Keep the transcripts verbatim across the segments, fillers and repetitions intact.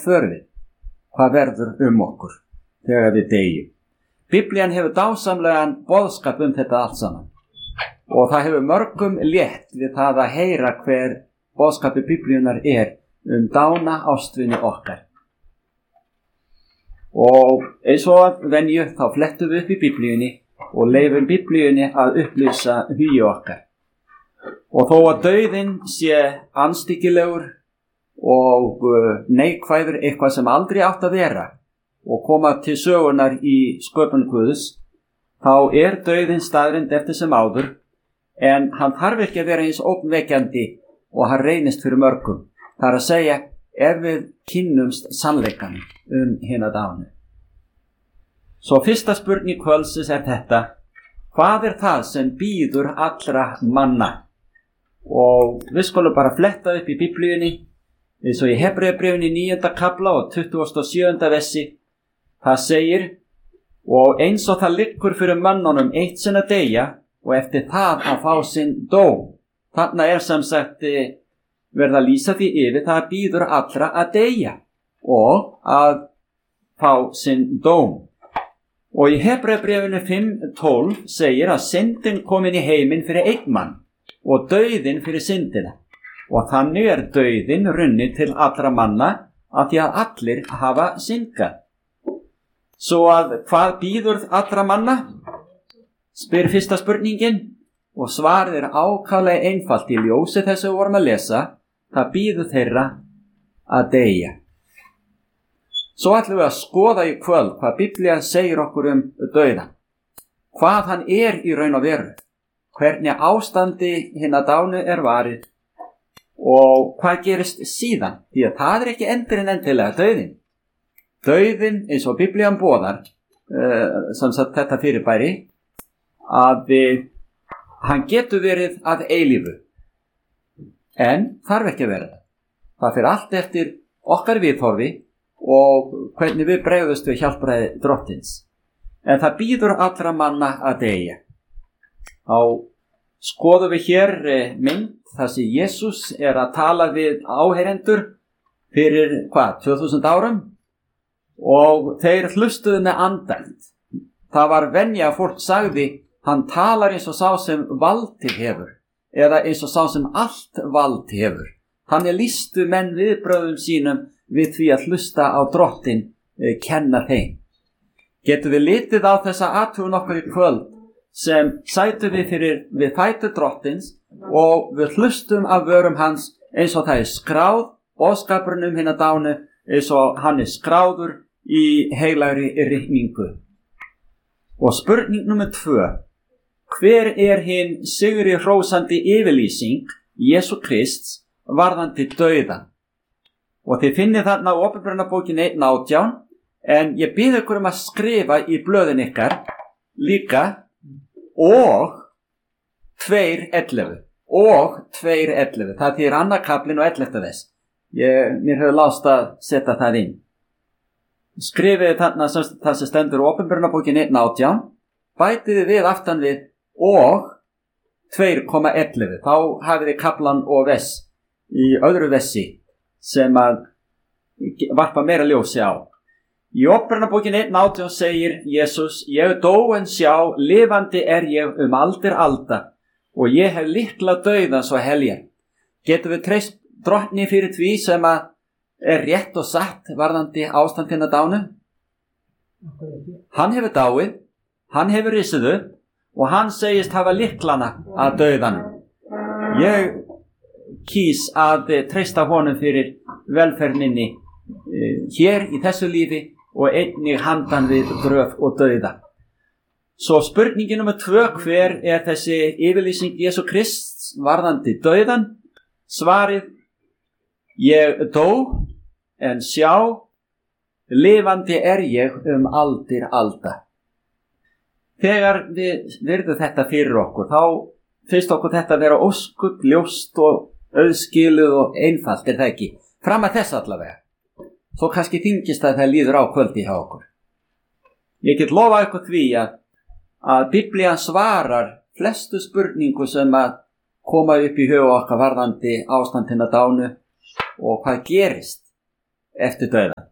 förum við? Hvað verður um okkur þegar við deyjum? Biblían hefur dásamlegan boðskap um þetta allt saman. Og það hefur mörgum létt við það að heyra hver boðskapi Biblíunar er um dána ástvini okkar. Og eins og venju þá flettum við upp í Biblíunni og leifum Biblíunni að upplýsa hugi okkar. Og þó að dauðinn sé andstyggilegur og neikvæður, eitthvað sem aldrei átt að vera og koma til sögunar í sköpun Guðs, þá er dauðinn staðreynd eftir sem áður, en hann þarf ekki að vera eins ógnvekjandi og hann reynist fyrir mörgum. Það er að segja, ef við kynnumst sannleikann um hina dánu. Svo fyrsta spurning kvöldsins er þetta: hvað er það sem bíður allra manna? Og við skulum bara fletta upp í Biblíunni, eins og í Hebreubréfinu níunda kafla og tuttugasta og sjöunda versi. Það segir: og eins og það liggur fyrir mönnunum eitt sinn að deyja og eftir það að fá sinn dóm. Þarna er sem sagt verða að lýsa því yfir það bíður allra að deyja og að fá sinn dóm. Og í Hebreubréfinu fimm tólf segir að syndin komin í heiminn fyrir einn mann og dauðinn fyrir syndina. Og þannig er dauðinn runnið til allra manna af því að allir hafa syndgað. Svo að hvað bíður allra manna? Spyr fyrsta spurningin, og svarið er ákaflega einfalt í ljósi þess að við vorum að lesa. Það bíður þeirra að deyja. Svo ætlum við að skoða í kvöld hvað Biblían segir okkur um dauðan. Hvað hann er í raun og veru. Hvernig ástandi hinna dánu er varið. Og hvað gerist síðan. Því að það er ekki endurinn endilega dauðin. Dauðin, eins og Biblían boðar, uh, sem sagt þetta fyrirbæri, að við, hann getur verið að eilífu. En þarf ekki að vera það. Það fyrir allt eftir okkar viðhorfi og hvernig við bregðumst við hjálpræði Drottins. En það bíður allra manna að deyja. Þá skoðum við hér mynd þar sem Jesús er að tala við áheyrendur fyrir hvað, tvö þúsund árum, og þeir hlustuðu með andæft. Það var venja að fólk sagði: hann talar eins og sá sem valdið hefur, eða eins og sá sem allt vald hefur. Þannig lýstu menn viðbrögðum sínum við því að hlusta á Drottin eh, kenna þeim. Getum við litið á þessa athugun okkar í kvöld sem sætum við fyrir við fætur Drottins og við hlustum af vörum hans eins og það er skráð boðskapurinn um hina dánu, eins og hann er skráður í heilagri ritningu. Og spurning nummer tvö: hver er hinn sigri hrósandi yfirlýsing Jesú Krists varðandi dauðan? Og þið finnið þarna á Opinberunarbókinni einn átján, en ég bið ykkur um að skrifa í blöðin ykkar líka og tveir ellefu og tveir ellefu. Það þýðir annar kaflinn og ellefta vers. Ég, mér hefur lást að setja það inn. Skrifið þarna það sem stendur á Opinberunarbókinni einn átján, bætiði við aftan við og tveir komma ellefu. Þá hafið þið kaflan og vers í öðru versi sem að varpa meira ljósi á. Í Opinberunarbókinni einn átján segir Jesús: ég dó en sjá, lifandi er ég um aldir alda, og ég hef lykla dauðans og heljar. Getum við treyst Drottni fyrir því sem að er rétt og satt varðandi ástandina dánu? Hann hefur dáið, hann hefur risið upp og hann segist hafa lyklana að dauðanum. Ég kýs að treysta honum fyrir velferðinni hér í þessu lífi og einnig handan við gröf og dauða. Svo spurningin nummer tvö: hver er þessi yfirlýsing Jesú Krists varðandi dauðan? Svarið: ég dó en sjá, lifandi er ég um aldir alda. Þegar við virðum þetta fyrir okkur, þá finnst okkur þetta að vera óskup, ljóst og auðskiluð og einfalt, er það ekki? Fram að þess allavega. Svo kannski þyngist að það líður á kvöldi hjá okkur. Ég get lofa ykkur því að, að Biblían svarar flestu spurningu sem að koma upp í huga okkar varðandi ástandina dánu og hvað gerist eftir dauðan.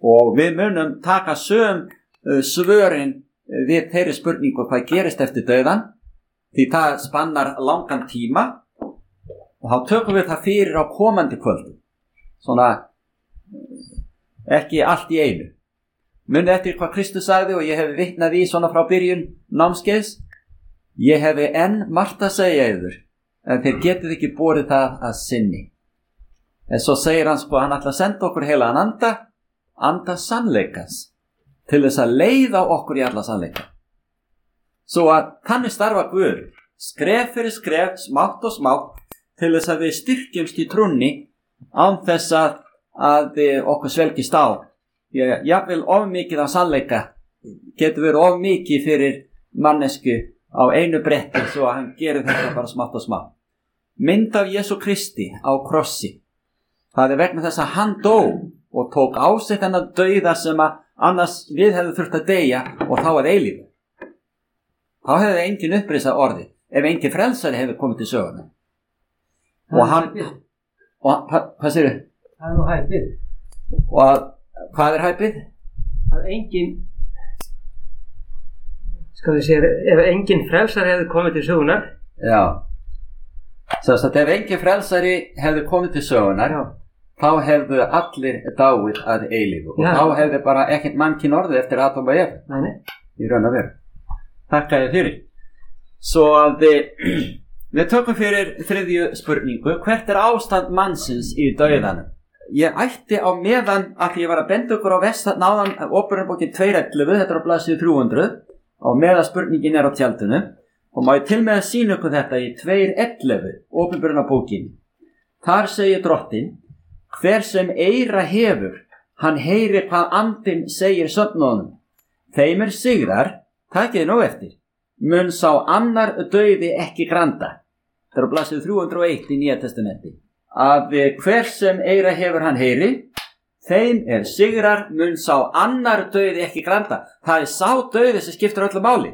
Og við munum taka söm uh, svörin uh, við þeirri spurningu hvað gerist eftir dauðan, því það spannar langan tíma, og þá tökum við það fyrir á komandi kvöldu. Svona, ekki allt í einu. Munið eftir hvað Kristus sagði, og ég hef vitnað í svona frá byrjun námskeiðs: ég hefi enn margt að segja yður, en þeir getið ekki borið það að sinni. En svo segir hann sko, hann ætla að senda okkur heilagan anda, anda sannleikas, til þess að leiða okkur í alla sannleika. Svo að þannig starfa Guð, skref fyrir skref, smátt og smátt, til þess að við styrkjumst í trúnni án þess að, að okkur svelgist á. Ég jafnvel of mikið af sannleika getur verið of mikið fyrir mannesku á einu bretti, svo að hann gerir þetta bara smátt og smátt. Mynd af Jesú Kristi á krossi. Það er vegna þess að hann dó og tók á sig þennan dauða sem að annars við hefðu þurft að deyja, og þá er eilífu. Þá hefði engin upprisa orðið, ef engin frelsari hefði komið til söguna. Og hann, og hvað segir þau? Það er nú hæpið. Og að, hvað er hæpið? Að engin, skal við segja, ef engin frelsari hefði komið til sögunar. Já. Þess að ef engin frelsari hefði komið til sögunar, já, þá hefðu allir dáið að eilífu. Og já, þá hefði bara ekkert mannkyn orðið eftir Adam og Eva. Nei, nei. Í raun og veru. Þakka ég fyrir. Svo að við, við tökum fyrir þriðju spurningu: hvert er ástand mannsins í dauðanum? Ég ætti á meðan, að ég var að benda okkur á vest náðan Opinberunarbókin tvö ellefu, þetta er á blaðsíðu þrjú hundruð, og meðan spurningin er á tjaldinu, og má ég til með að sýna ykkur þetta í tvö ellefu, Opinberunarbókin. Þar segir Drottinn: hver sem eyra hefur, hann heyrir hvað andinn segir söfnunum. Þeim er sigrar, takið nú eftir, mun sá annar dauði ekki granda. Það er á blaðsíðu þrjú hundruð og eitt í Nýja testamenti. Að hver sem eyra hefur, hann heyri, þeim er sigrar, mun sá annar dauði ekki granda. Það er sá dauði sem skiptir öllu máli.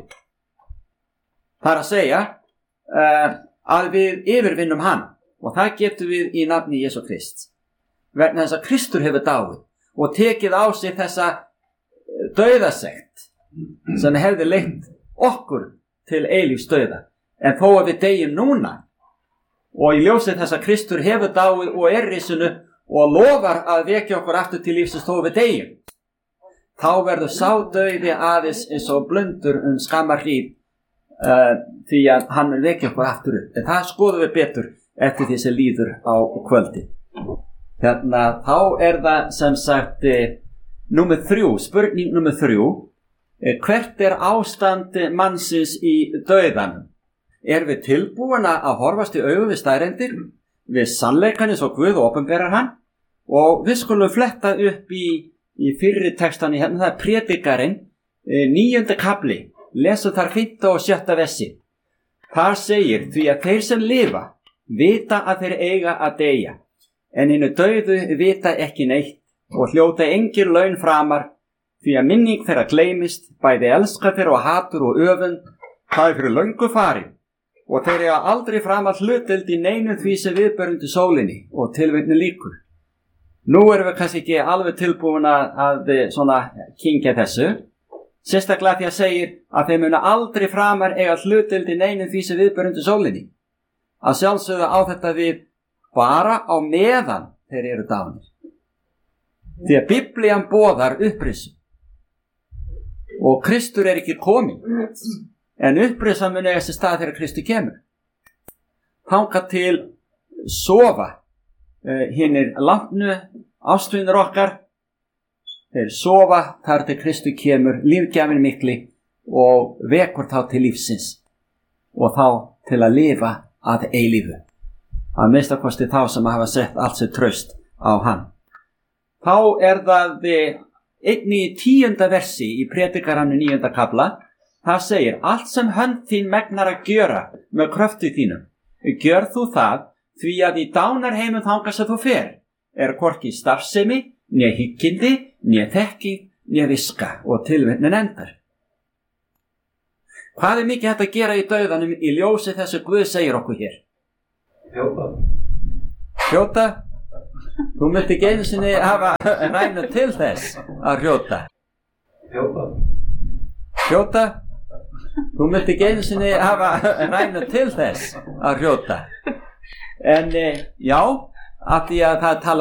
Það er að segja uh, að við yfirvinnum hann, og það getum við í nafni Jesú Krist. Vegna þess að Kristur hefur dáið og tekið á sig þessa dauðasekt sem hefði leitt okkur til eilífs dauða. En þó að við deyjum núna, og í ljósið þess að Kristur hefur dáið og er risinu og lofar að vekja okkur aftur til lífsins þó við deyjum, þá verður sá dauði aðeins eins og blundur um skammar hríð, uh, því að hann vil vekja okkur aftur upp. En það skoðum við betur eftir því sem líður á kvöldi. Hérna, þá er það sem sagt eh, númer þrjú, spurning númer þrjú, eh, hvert er ástand mannsins í dauðanum? Er við tilbúin að horfast í augu við staðreyndir, við sannleikanins og Guð opinberar hann? Og við skulum fletta upp í, í fyrri textani, hérna það er Predikarinn, eh, níundi kafli, lesum þar fimmta og sjötta versi. Þar segir: því að þeir sem lifa vita að þeir eiga að deyja, en hinu dauðu vita ekki neitt og hljóta engir laun framar, því að minning þeirra gleymist, bæði elska þeirra og hatur og öfund, það er fyrir löngu farin, og þeir eiga aldrei framar hlutdeild í neinu því sem viðbörundu sólinni, og tilvitnun lýkur. Nú erum við kannski ekki alveg tilbúin að, að svona kyngja þessu, sérstaklega því að segir að þeir munu aldrei framar eiga hlutdeild í neinu því sem viðbörundu sólinni. Að sjálfsögðu á þetta við bara á meðan þeir eru dánir. Því að Biblían boðar upprisu. Og Kristur er ekki kominn, en upprisa mun eiga sér stað þegar Kristur kemur. Þangað til sofa uh, hinir látnu ástvinir okkar, þeir sofa þar til Kristur kemur, lífgjafinn mikli, og vekur þá til lífsins, og þá til að lifa að eilífu. Að minnstakosti þá sem hafa sett allt sér traust á hann. Þá er það einnig í tíunda versi í Predikaranum níunda kafla. Það segir: allt sem hönd þín megnar að gjöra með kröftu þínum, gjör þú það, því að í dánarheimum þangað sem þú fer er hvorki starfsemi, né hyggindi, né þekking, né viska, og tilvitnun endar. Hvað er mikið hægt að gera í dauðanum í ljósi þessu Guð segir okkur hér? Hljóta. Hljóta? Þú myndi ekki einu sinni hafa rænu til þess að hrjóta. Hljóta. Hrjóta? Þú myndi ekki einu sinni hafa rænu til þess að hrjóta. En já, af því að það tala